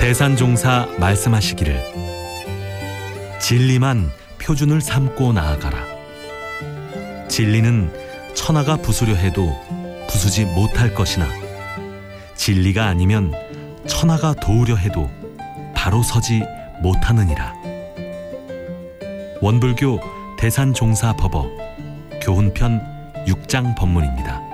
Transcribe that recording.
대산종사 말씀하시기를 진리만 표준을 삼고 나아가라. 진리는 천하가 부수려 해도 부수지 못할 것이나 진리가 아니면 천하가 도우려 해도 바로 서지 못하느니라. 원불교 대산종사법어 교훈편 6장 법문입니다.